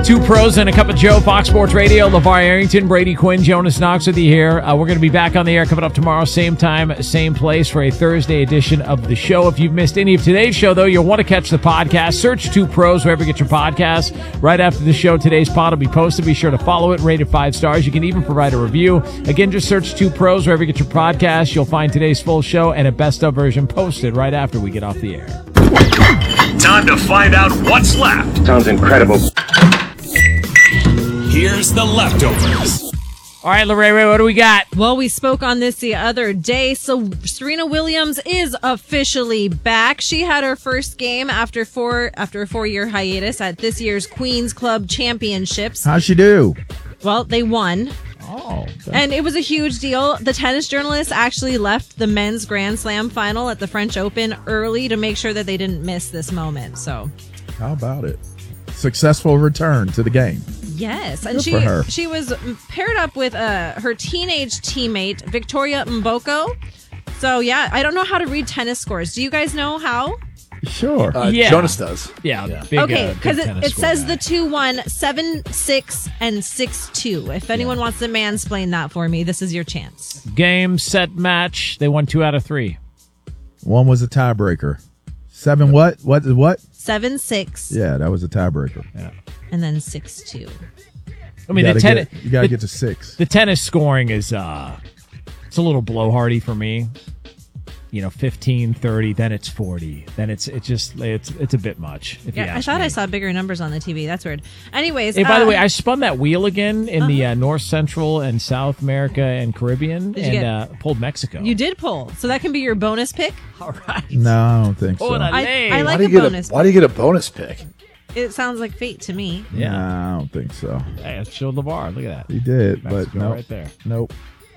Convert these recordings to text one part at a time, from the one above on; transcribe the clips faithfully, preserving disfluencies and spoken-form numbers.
Two pros and a cup of Joe, Fox Sports Radio. LeVar Arrington, Brady Quinn, Jonas Knox with you here. Uh, we're going to be back on the air coming up tomorrow, same time, same place for a Thursday edition of the show. If you've missed any of today's show, though, you'll want to catch the podcast. Search Two Pros wherever you get your podcasts. Right after the show, today's pod will be posted. Be sure to follow it, rate it five stars. You can even provide a review. Again, just search Two Pros wherever you get your podcasts. You'll find today's full show and a best-of version posted right after we get off the air. Time to find out what's left. Sounds incredible. Here's the leftovers. All right, Lorraine, what do we got? Well, we spoke on this the other day. So Serena Williams is officially back. She had her first game after four after a four-year hiatus at this year's Queen's Club Championships. How'd she do? Well, they won. Oh. Okay. And it was a huge deal. The tennis journalist actually left the men's Grand Slam final at the French Open early to make sure that they didn't miss this moment. So, how about it? Successful return to the game. Yes, and Good she for her. she was paired up with uh, her teenage teammate Victoria Mboko. So yeah, I don't know how to read tennis scores. Do you guys know how? Sure. Uh, Yeah. Jonas does. Yeah. Yeah. Big, Okay, uh, because big it, tennis it score says guy. the two one, seven, six, and six two. If anyone wants to mansplain that for me, this is your chance. Game, set, match. They won two out of three. One was a tiebreaker. Seven what? What? What? Seven six, Yeah, that was a tiebreaker. Yeah. and then six two. I mean, you the gotta tennis. get, you gotta the, get to six. the tennis scoring is uh, it's a little blowhardy for me. You know, fifteen, thirty, then it's forty. Then it's it's just it's it's a bit much. If you Yeah, I ask thought me. I saw bigger numbers on the T V. That's weird. Anyways, Hey, by the uh, way, I spun that wheel again in the uh, North Central and South America and Caribbean, Did you and get- uh, pulled Mexico. you did pull, so that can be your bonus pick. All right. No, I don't think so. Órale. I, Hey. I Why like do a you get bonus. a Why do you get a bonus pick? It sounds like fate to me. Yeah. Nah, I don't think so. Hey, it showed LeVar. Look at that. He did, Mexico but nope. right there. Nope.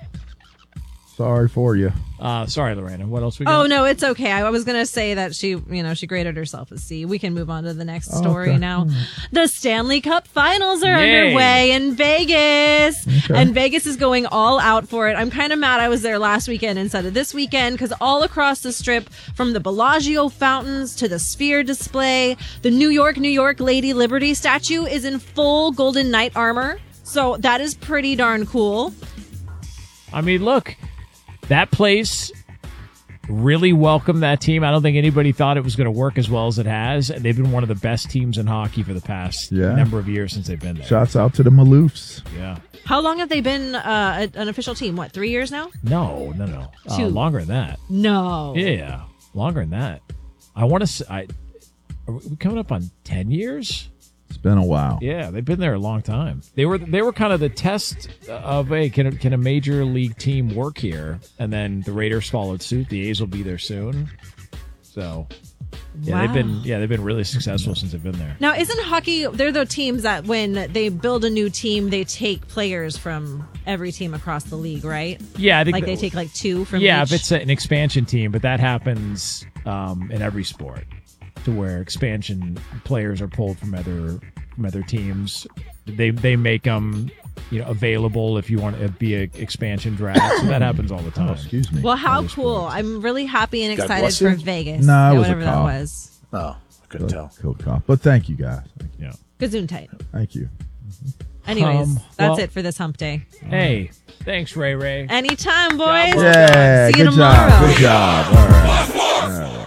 Sorry for you. Uh, sorry, Lorena. What else we got? Oh no, it's okay. I was gonna say that she, you know, she graded herself a C. We can move on to the next Oh, story okay. now. The Stanley Cup Finals are Yay. underway in Vegas, Okay. and Vegas is going all out for it. I'm kind of mad I was there last weekend instead of this weekend because all across the strip, from the Bellagio fountains to the Sphere display, the New York, New York Lady Liberty statue is in full Golden Knight armor. So that is pretty darn cool. I mean, look, that place really welcomed that team. I don't think anybody thought it was going to work as well as it has. And they've been one of the best teams in hockey for the past Yeah. number of years since they've been there. Shouts out to the Maloofs. Yeah. How long have they been uh, a- an official team? What, three years now? No, no, no. Uh, Two. longer than that. No. Yeah, longer than that. I want to say, I, are we coming up on ten years? It's been a while. Yeah, they've been there a long time. They were they were kind of the test of, hey, can a, can a major league team work here? And then the Raiders followed suit. The A's will be there soon. So, yeah, they've Wow. been yeah they've been really successful since they've been there. Now, isn't hockey, they're the teams that when they build a new team, they take players from every team across the league, right? Yeah, I think Like they that- take like two from yeah, each? if it's an expansion team, but that happens um, in every sport, to where expansion players are pulled from other from other teams. They they make them you know available if you want to be an expansion draft. So that happens all the time. Oh, excuse me. Well, how Other cool. sports. I'm really happy and God excited bless for you. Vegas. No, it Yeah, was a whatever that call. was. Oh, I couldn't tell. Cool call. But thank you, guys. Thank you. Yeah. Gesundheit. Thank you. Anyways, Um, that's well- it for this hump day. Hey, thanks, Ray Ray. Anytime, boys. Yeah, See you good tomorrow. job. Good job. All right.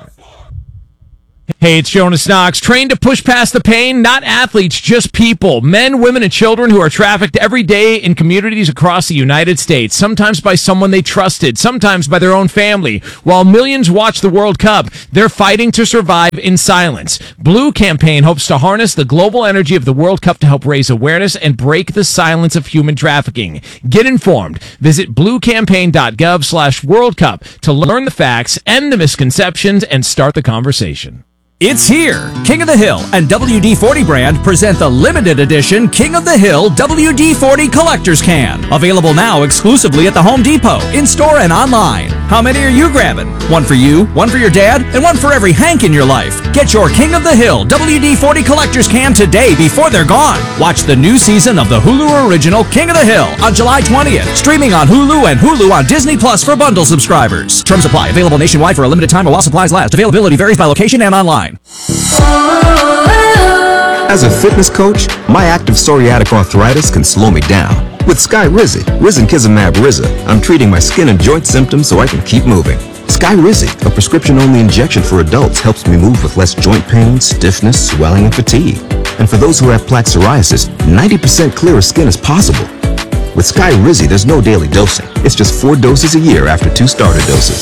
Hey, it's Jonas Knox. Trained to push past the pain? Not athletes, just people. Men, women, and children who are trafficked every day in communities across the United States. Sometimes by someone they trusted, sometimes by their own family. While millions watch the World Cup, they're fighting to survive in silence. Blue Campaign hopes to harness the global energy of the World Cup to help raise awareness and break the silence of human trafficking. Get informed. Visit bluecampaign.gov slash World Cup to learn the facts, end the misconceptions, and start the conversation. It's here. King of the Hill and W D forty brand present the limited edition King of the Hill W D forty Collector's Can. Available now exclusively at the Home Depot, in-store and online. How many are you grabbing? One for you, one for your dad, and one for every Hank in your life. Get your King of the Hill W D forty Collector's Can today before they're gone. Watch the new season of the Hulu original King of the Hill on July twentieth. Streaming on Hulu and Hulu on Disney Plus for bundle subscribers. Terms apply. Available nationwide for a limited time or while supplies last. Availability varies by location and online. Oh, oh, oh. As a fitness coach, my active psoriatic arthritis can slow me down. With Skyrizi, Risankizumab Riza, I'm treating my skin and joint symptoms so I can keep moving. Skyrizi, a prescription-only injection for adults, helps me move with less joint pain, stiffness, swelling, and fatigue. And for those who have plaque psoriasis, ninety percent clearer skin is possible. With Skyrizi, there's no daily dosing. It's just four doses a year after two starter doses.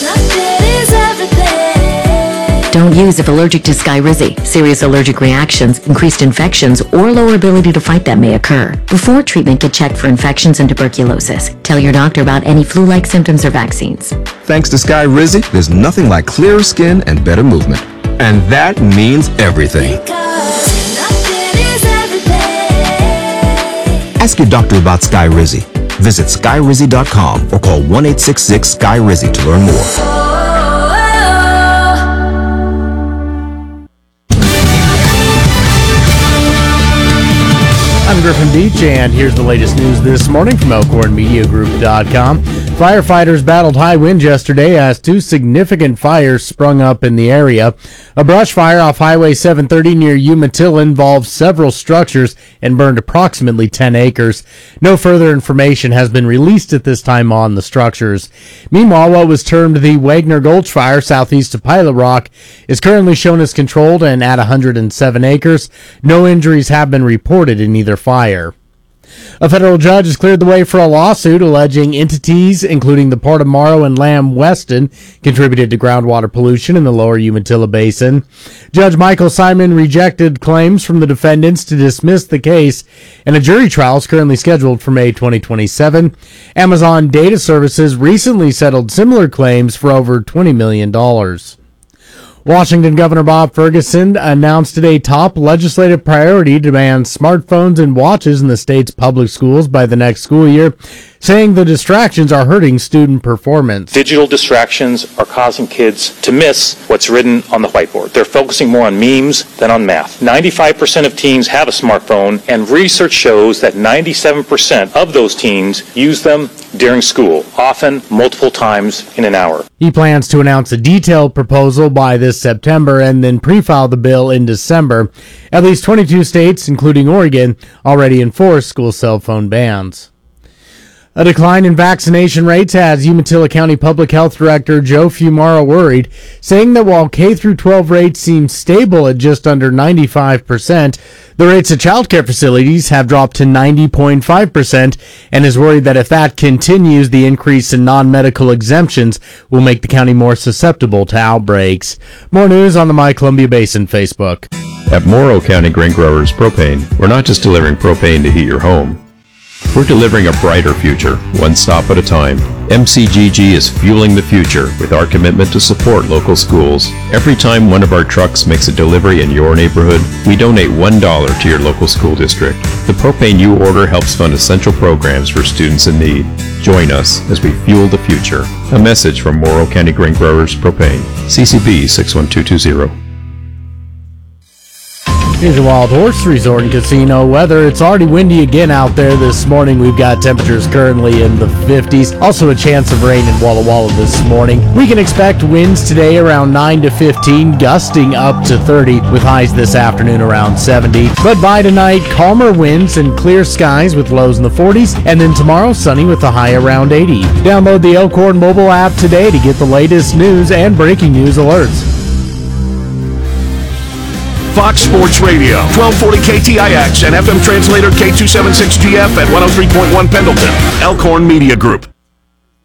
Don't use if allergic to Skyrizi. Serious allergic reactions, increased infections, or lower ability to fight them may occur. Before treatment, get checked for infections and tuberculosis. Tell your doctor about any flu-like symptoms or vaccines. Thanks to Skyrizi, there's nothing like clearer skin and better movement. And that means everything. Ask your doctor about Skyrizi. Visit Skyrizi dot com or call one eight six six Skyrizi to learn more. I'm Griffin Beach, and here's the latest news this morning from Elkhorn Media Group dot com. Firefighters battled high winds yesterday as two significant fires sprung up in the area. A brush fire off Highway seven thirty near Umatilla involved several structures and burned approximately ten acres. No further information has been released at this time on the structures. Meanwhile, what was termed the Wagner Gulch fire southeast of Pilot Rock is currently shown as controlled and at one hundred seven acres. No injuries have been reported in either fire. A federal judge has cleared the way for a lawsuit alleging entities, including the Port of Morrow and Lamb Weston, contributed to groundwater pollution in the lower Umatilla Basin. Judge Michael Simon rejected claims from the defendants to dismiss the case, and a jury trial is currently scheduled for May twenty twenty-seven. Amazon Data Services recently settled similar claims for over twenty million dollars. Washington Governor Bob Ferguson announced today top legislative priority to ban smartphones and watches in the state's public schools by the next school year, saying the distractions are hurting student performance. Digital distractions are causing kids to miss what's written on the whiteboard. They're focusing more on memes than on math. ninety-five percent of teens have a smartphone, and research shows that ninety-seven percent of those teens use them during school, often multiple times in an hour. He plans to announce a detailed proposal by this September and then pre-file the bill in December. At least twenty-two states, including Oregon, already enforce school cell phone bans. A decline in vaccination rates has Umatilla County Public Health Director Joe Fumara worried, saying that while K through twelve rates seem stable at just under ninety-five percent, the rates at child care facilities have dropped to ninety point five percent, and is worried that if that continues, the increase in non-medical exemptions will make the county more susceptible to outbreaks. More news on the My Columbia Basin Facebook. At Morrow County Grain Growers Propane, we're not just delivering propane to heat your home. We're delivering a brighter future, one stop at a time. M C G G is fueling the future with our commitment to support local schools. Every time one of our trucks makes a delivery in your neighborhood, we donate one dollar to your local school district. The propane you order helps fund essential programs for students in need. Join us as we fuel the future. A message from Morrow County Grain Growers Propane. C C B six one two two zero. Here's your Wild Horse Resort and Casino weather. It's already windy again out there this morning. We've got temperatures currently in the fifties. Also a chance of rain in Walla Walla this morning. We can expect winds today around nine to fifteen, gusting up to thirty, with highs this afternoon around seventy. But by tonight, calmer winds and clear skies with lows in the forties. And then tomorrow, sunny with a high around eighty. Download the Elkhorn mobile app today to get the latest news and breaking news alerts. Fox Sports Radio, twelve forty K T I X and F M translator K two seventy-six G F at one oh three point one Pendleton. Elkhorn Media Group.